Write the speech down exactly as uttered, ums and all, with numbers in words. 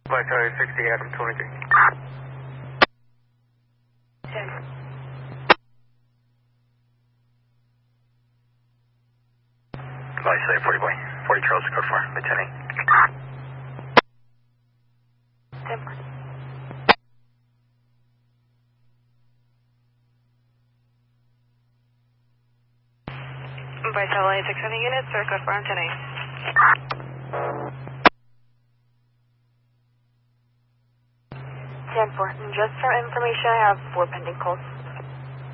By Charlie sixty, Adam twenty-three. ten. By Charlie forty boy. forty Charles, code four, by ten eight. ten four. By Charlie six hundred units, sir, code four, I'm ten eight. ten four. Just for information, I have four pending calls.